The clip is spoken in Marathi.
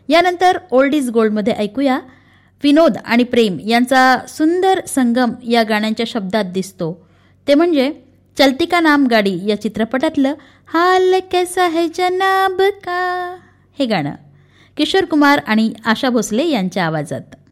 यानंतर ओल्ड इज गोल्डमध्ये ऐकूया विनोद आणि प्रेम यांचा सुंदर संगम या गाण्यांच्या शब्दात दिसतो. ते म्हणजे चलती का नाम गाडी या चित्रपटातलं हाल कैसा है जनाब का हे गाणं किशोर कुमार आणि आशा भोसले यांच्या आवाजात.